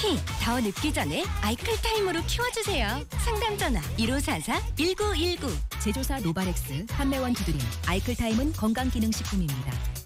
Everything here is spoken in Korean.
피 더 늙기 전에 아이클타임으로 키워주세요. 상담 전화 1544-1919. 제조사 노바렉스, 판매원 두드림, 아이클타임은 건강기능식품입니다.